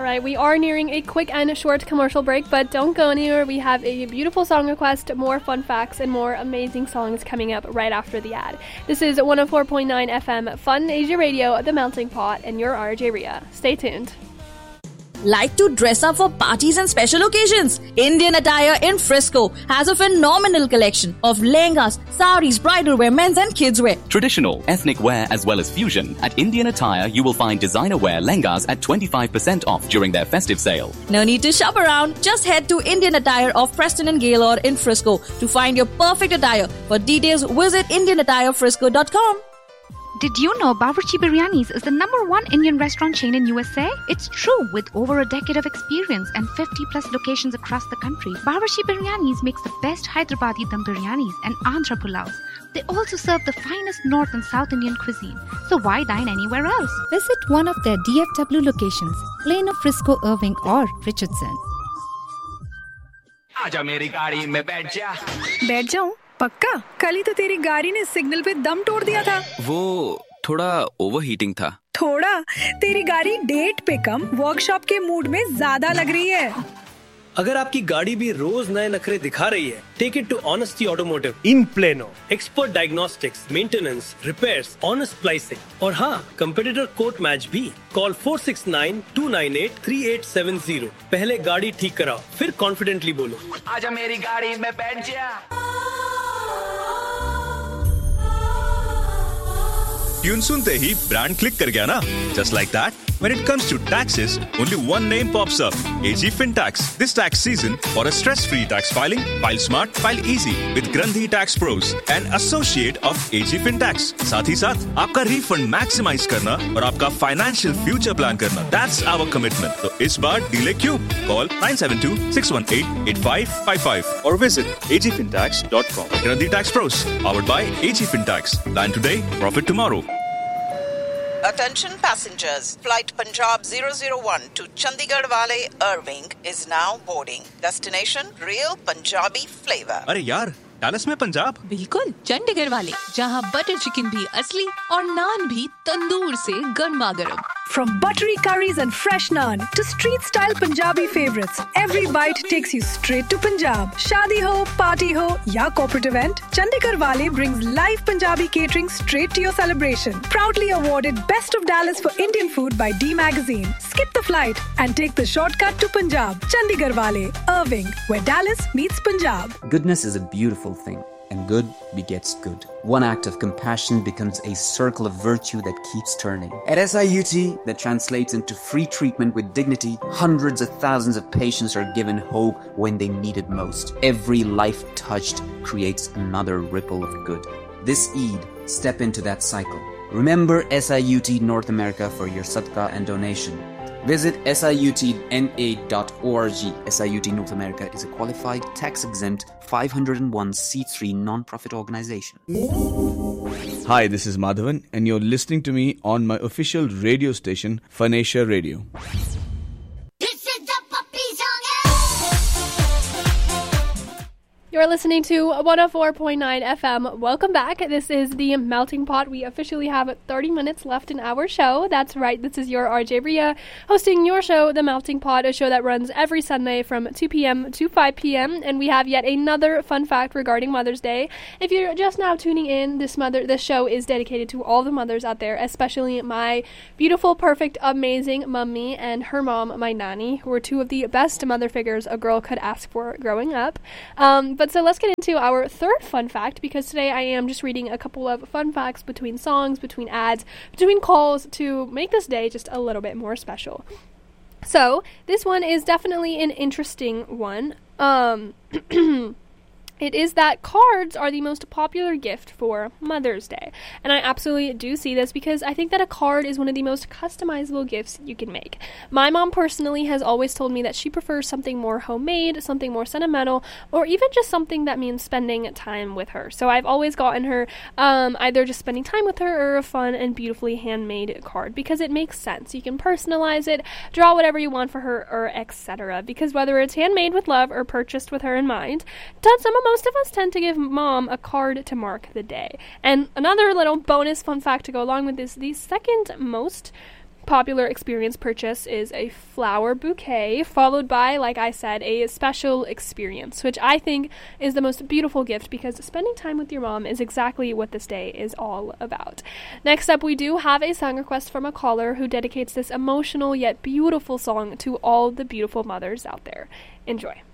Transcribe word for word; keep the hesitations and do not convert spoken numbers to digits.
right. We are nearing a quick and short commercial break, but don't go anywhere. We have a beautiful song request, more fun facts, and more amazing songs coming up right after the ad. This is one oh four point nine F M Fun Asia Radio, The Melting Pot, and your R J Ria. Stay tuned. Like to dress up for parties and special occasions? Indian Attire in Frisco has a phenomenal collection of lehengas, saris, bridal wear, men's and kids wear. Traditional, ethnic wear as well as fusion. At Indian Attire, you will find designer wear lehengas at twenty-five percent off during their festive sale. No need to shop around. Just head to Indian Attire of Preston and Gaylord in Frisco to find your perfect attire. For details, visit indian attire frisco dot com. Did you know Bawarchi Biryanis is the number one Indian restaurant chain in U S A? It's true. With over a decade of experience and fifty plus locations across the country, Bawarchi Biryanis makes the best Hyderabadi dum biryanis and Andhra pulaus. They also serve the finest North and South Indian cuisine. So why dine anywhere else? Visit one of their D F W locations, Plano, Frisco, Irving or Richardson. आजा मेरी गाड़ी में बैठ जा। बैठ जाऊं? पक्का? कल ही तो तेरी गाड़ी ने सिग्नल पे दम तोड़ दिया था। वो थोड़ा ओवरहीटिंग था। थोड़ा? तेरी गाड़ी डेट पे कम वर्कशॉप के मूड में ज्यादा लग रही है। अगर आपकी गाड़ी भी रोज नए नखरे दिखा रही है, take it to Honesty Automotive in Plano. Expert diagnostics, maintenance, repairs, honest pricing. और हाँ, competitor quote match भी. Call four six nine, two nine eight, three eight seven zero. पहले गाड़ी ठीक कराओ, फिर confidently बोलो। आजा मेरी गाड़ी में बैठ जा। ट्यून सुनते ही ब्रांड क्लिक कर गया ना? Just like that. When it comes to taxes, only one name pops up. A G FinTax. This tax season, for a stress-free tax filing, file smart, file easy with Grandhi Tax Pros, an associate of A G FinTax. साथ ही साथ आपका refund maximize करना और आपका financial future plan करना. That's our commitment. तो इस बार delay क्यों? Call nine seven two, six one eight, eight five five five or visit a g fintax dot com. Grandhi Tax Pros, powered by A G FinTax. Plan today, profit tomorrow. Attention passengers, flight Punjab zero zero one to Chandigarh Wale Irving is now boarding. Destination Real Punjabi flavor. अरे यार, Dallas में पंजाब? बिल्कुल, चंडीगढ़ वाले, जहाँ butter chicken भी असली और नान भी तंदूर से गर्मा गर्म. From buttery curries and fresh naan to street-style Punjabi favorites, every bite takes you straight to Punjab. Shadi ho, party ho, ya corporate event, Chandigarh Wale brings live Punjabi catering straight to your celebration. Proudly awarded Best of Dallas for Indian Food by D Magazine. Skip the flight and take the shortcut to Punjab. Chandigarh Wale, Irving, where Dallas meets Punjab. Goodness is a beautiful thing, and good begets good. One act of compassion becomes a circle of virtue that keeps turning. At S I U T, that translates into free treatment with dignity. Hundreds of thousands of patients are given hope when they need it most. Every life touched creates another ripple of good. This Eid, step into that cycle. Remember S I U T North America for your sadaqah and donation. Visit S I U T N A dot org. S I U T North America is a qualified, tax-exempt, five oh one c three non-profit organization. Hi, this is Madhavan, and you're listening to me on my official radio station, Fun Asia Radio. You're listening to one oh four point nine F M. Welcome back. This is The Melting Pot. We officially have thirty minutes left in our show. That's right. This is your R J Ria hosting your show, The Melting Pot, a show that runs every Sunday from two p.m. to five p.m. And we have yet another fun fact regarding Mother's Day. If you're just now tuning in, this mother, this show is dedicated to all the mothers out there, especially my beautiful, perfect, amazing mummy and her mom, my nanny, who are two of the best mother figures a girl could ask for growing up. Um, But so let's get into our third fun fact, because today I am just reading a couple of fun facts between songs, between ads, between calls to make this day just a little bit more special. So this one is definitely an interesting one. Um, It is that cards are the most popular gift for Mother's Day. And I absolutely do see this because I think that a card is one of the most customizable gifts you can make. My mom personally has always told me that she prefers something more homemade, something more sentimental, or even just something that means spending time with her. So I've always gotten her um, either just spending time with her or a fun and beautifully handmade card because it makes sense. You can personalize it, draw whatever you want for her, or et cetera. Because whether it's handmade with love or purchased with her in mind, some of most of us tend to give mom a card to mark the day. And another little bonus fun fact to go along with this, the second most popular experience purchase is a flower bouquet, followed by, like I said, a special experience, which I think is the most beautiful gift because spending time with your mom is exactly what this day is all about. Next up, we do have a song request from a caller who dedicates this emotional yet beautiful song to all the beautiful mothers out there. Enjoy.